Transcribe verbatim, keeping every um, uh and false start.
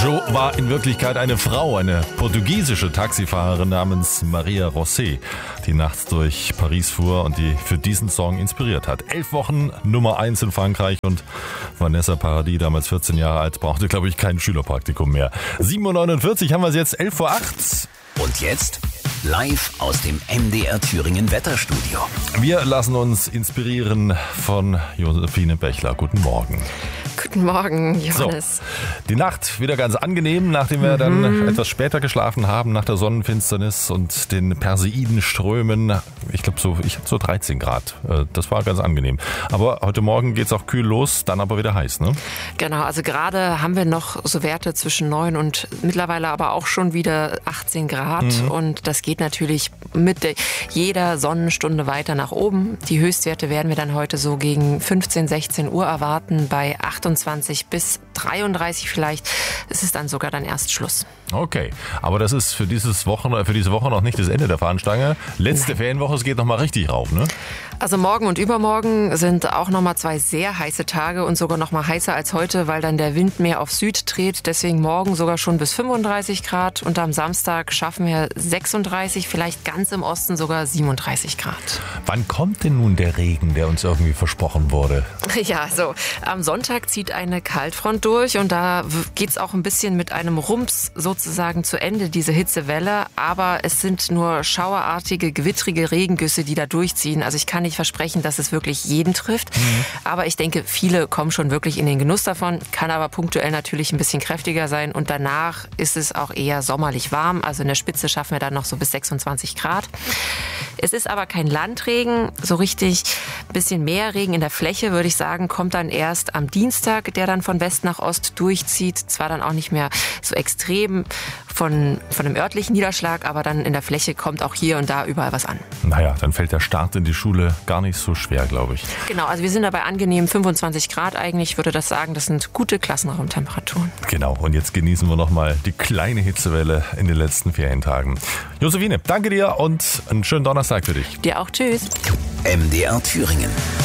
Jo war in Wirklichkeit eine Frau, eine portugiesische Taxifahrerin namens Maria José, die nachts durch Paris fuhr und die für diesen Song inspiriert hat. Elf Wochen Nummer eins in Frankreich und Vanessa Paradis, damals vierzehn Jahre alt, brauchte, glaube ich, kein Schülerpraktikum mehr. sieben Uhr neunundvierzig haben wir es jetzt, elf vor acht. Und jetzt live aus dem M D R Thüringen Wetterstudio. Wir lassen uns inspirieren von Josephine Bechler. Guten Morgen. Guten Morgen, Johannes. So, die Nacht wieder ganz angenehm, nachdem wir mhm. dann etwas später geschlafen haben, nach der Sonnenfinsternis und den Perseidenströmen. Ich glaube, so, ich hatte so dreizehn Grad. Das war ganz angenehm. Aber heute Morgen geht es auch kühl los, dann aber wieder heiß, ne? Genau, also gerade haben wir noch so Werte zwischen neun und mittlerweile aber auch schon wieder achtzehn Grad. Mhm. Und das geht natürlich mit jeder Sonnenstunde weiter nach oben. Die Höchstwerte werden wir dann heute so gegen fünfzehn, sechzehn Uhr erwarten, bei achtundzwanzig bis dreiunddreißig vielleicht. Es ist dann sogar dann erst Schluss. Okay, aber das ist für dieses Wochen, für diese Woche noch nicht das Ende der Fahnenstange. Letzte Nein. Ferienwoche, es geht noch mal richtig rauf, ne? Also morgen und übermorgen sind auch noch mal zwei sehr heiße Tage und sogar noch mal heißer als heute, weil dann der Wind mehr auf Süd dreht. Deswegen morgen sogar schon bis fünfunddreißig Grad und am Samstag schaffen wir sechsunddreißig, vielleicht ganz im Osten sogar siebenunddreißig Grad. Wann kommt denn nun der Regen, der uns irgendwie versprochen wurde? Ja, so am Sonntag zieht eine Kaltfront durch und da geht's auch ein bisschen mit einem Rums sozusagen zu Ende, diese Hitzewelle. Aber es sind nur schauerartige, gewittrige Regengüsse, die da durchziehen. Also ich kann nicht versprechen, dass es wirklich jeden trifft. Mhm. Aber ich denke, viele kommen schon wirklich in den Genuss davon. Kann aber punktuell natürlich ein bisschen kräftiger sein. Und danach ist es auch eher sommerlich warm. Also in der Spitze schaffen wir dann noch so bis sechsundzwanzig Grad. Es ist aber kein Landregen, so richtig ein bisschen mehr Regen in der Fläche, würde ich sagen, kommt dann erst am Dienstag, der dann von West nach Ost durchzieht. Zwar dann auch nicht mehr so extrem von, von einem örtlichen Niederschlag, aber dann in der Fläche kommt auch hier und da überall was an. Naja, dann fällt der Start in die Schule gar nicht so schwer, glaube ich. Genau, also wir sind dabei angenehm fünfundzwanzig Grad eigentlich. Ich würde das sagen, das sind gute Klassenraumtemperaturen. Genau, und jetzt genießen wir nochmal die kleine Hitzewelle in den letzten Ferientagen. Josephine, danke dir und einen schönen Donnerstag für dich. Dir auch, tschüss. M D R Thüringen.